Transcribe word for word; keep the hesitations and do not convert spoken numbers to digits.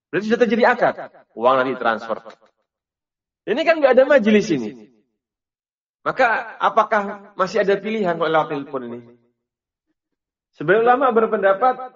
Berarti sudah terjadi akad. Uang nanti transfer. Ini kan nggak ada majelis ini. Maka apakah masih ada pilihan kalau lewat telepon ini? Sebagian ulama berpendapat